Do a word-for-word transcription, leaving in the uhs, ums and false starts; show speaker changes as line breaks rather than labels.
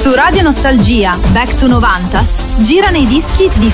Su Radio Nostalgia Back to novantas girano i dischi di